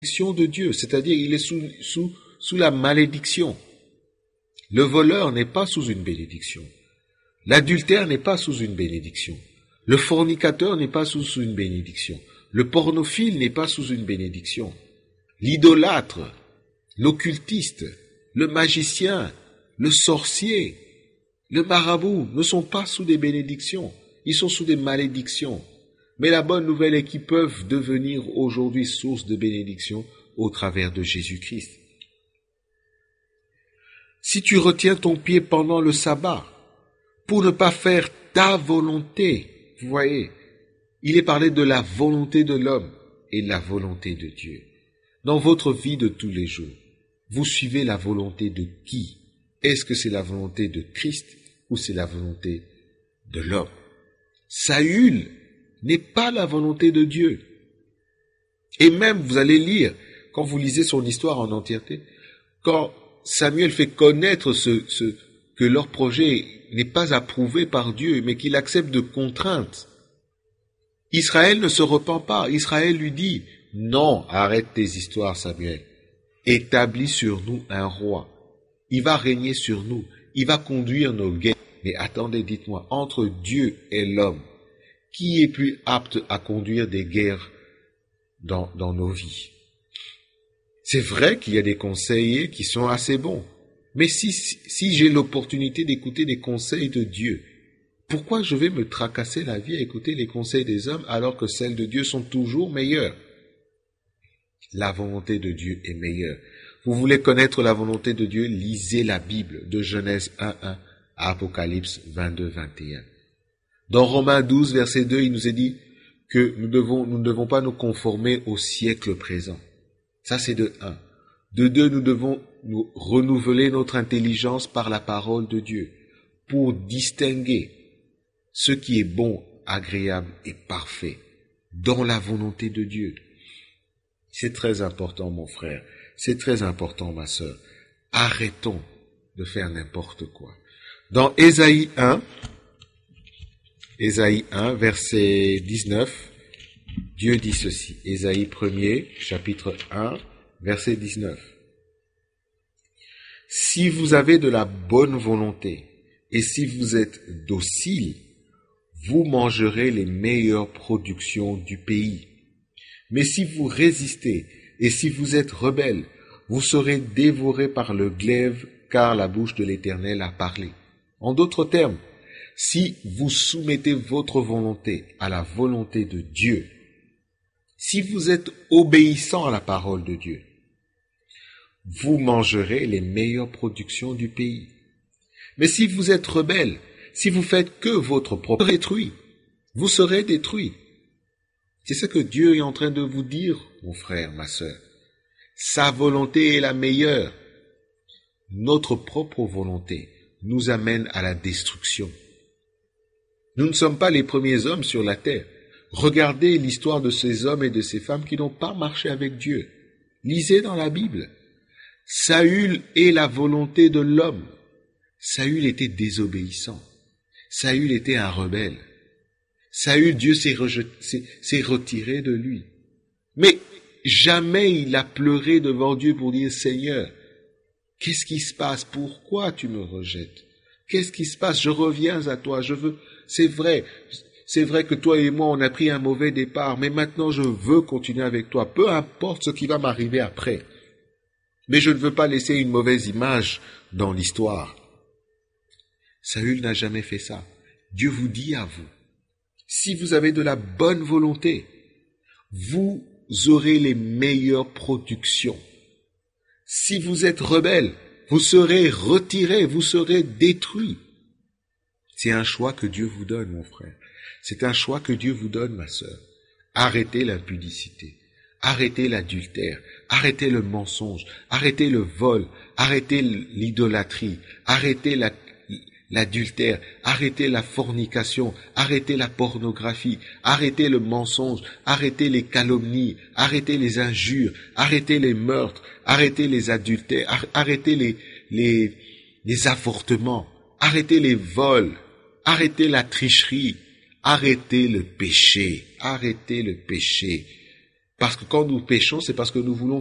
de Dieu, c'est-à-dire il est sous la malédiction. Le voleur n'est pas sous une bénédiction. L'adultère n'est pas sous une bénédiction. Le fornicateur n'est pas sous une bénédiction. Le pornophile n'est pas sous une bénédiction. L'idolâtre, l'occultiste, le magicien, le sorcier, le marabout ne sont pas sous des bénédictions. Ils sont sous des malédictions. Mais la bonne nouvelle est qu'ils peuvent devenir aujourd'hui source de bénédiction au travers de Jésus-Christ. Si tu retiens ton pied pendant le sabbat pour ne pas faire ta volonté, vous voyez, il est parlé de la volonté de l'homme et de la volonté de Dieu. Dans votre vie de tous les jours, vous suivez la volonté de qui? Est-ce que c'est la volonté de Christ ou c'est la volonté de l'homme? Saül n'est pas la volonté de Dieu. Et même, vous allez lire, quand vous lisez son histoire en entièreté, quand Samuel fait connaître que leur projet n'est pas approuvé par Dieu, mais qu'il accepte de contraintes, Israël ne se repent pas. Israël lui dit, non, arrête tes histoires, Samuel. Établis sur nous un roi. Il va régner sur nous. Il va conduire nos guerres. Mais attendez, dites-moi, entre Dieu et l'homme, qui est plus apte à conduire des guerres dans nos vies? C'est vrai qu'il y a des conseillers qui sont assez bons. Mais si j'ai l'opportunité d'écouter des conseils de Dieu, pourquoi je vais me tracasser la vie à écouter les conseils des hommes alors que celles de Dieu sont toujours meilleures? La volonté de Dieu est meilleure. Vous voulez connaître la volonté de Dieu? Lisez la Bible de Genèse 1:1 à Apocalypse 22:21. Dans Romains 12, verset 2, il nous est dit que nous ne devons pas nous conformer au siècle présent. Ça, c'est de 1. De 2, nous devons nous renouveler notre intelligence par la parole de Dieu pour distinguer ce qui est bon, agréable et parfait dans la volonté de Dieu. C'est très important, mon frère. C'est très important, ma sœur. Arrêtons de faire n'importe quoi. Dans Ésaïe 1, verset 19, Dieu dit ceci. Ésaïe 1er, chapitre 1, verset 19. Si vous avez de la bonne volonté et si vous êtes docile, vous mangerez les meilleures productions du pays. Mais si vous résistez et si vous êtes rebelles, vous serez dévorés par le glaive, car la bouche de l'Éternel a parlé. En d'autres termes, si vous soumettez votre volonté à la volonté de Dieu, si vous êtes obéissant à la parole de Dieu, vous mangerez les meilleures productions du pays. Mais si vous êtes rebelle, si vous faites que votre propre détruit, vous serez détruit. C'est ce que Dieu est en train de vous dire, mon frère, ma sœur. Sa volonté est la meilleure. Notre propre volonté nous amène à la destruction. Nous ne sommes pas les premiers hommes sur la terre. Regardez l'histoire de ces hommes et de ces femmes qui n'ont pas marché avec Dieu. Lisez dans la Bible. Saül est la volonté de l'homme. Saül était désobéissant. Saül était un rebelle. Saül, Dieu s'est retiré de lui. Mais jamais il a pleuré devant Dieu pour dire, Seigneur, qu'est-ce qui se passe? Pourquoi tu me rejettes? Qu'est-ce qui se passe? Je reviens à toi, c'est vrai que toi et moi on a pris un mauvais départ, mais maintenant je veux continuer avec toi, peu importe ce qui va m'arriver après. Mais je ne veux pas laisser une mauvaise image dans l'histoire. Saül n'a jamais fait ça. Dieu vous dit à vous, si vous avez de la bonne volonté, vous aurez les meilleures productions. Si vous êtes rebelle, vous serez retiré, vous serez détruit. C'est un choix que Dieu vous donne, mon frère. C'est un choix que Dieu vous donne, ma sœur. Arrêtez l'impudicité, arrêtez l'adultère, arrêtez le mensonge, arrêtez le vol, arrêtez l'idolâtrie, arrêtez l'adultère, arrêtez la fornication, arrêtez la pornographie, arrêtez le mensonge, arrêtez les calomnies, arrêtez les injures, arrêtez les meurtres, arrêtez les adultères, arrêtez les avortements, arrêtez les vols, arrêtez la tricherie, arrêtez le péché, arrêtez le péché. Parce que quand nous péchons, c'est parce que nous voulons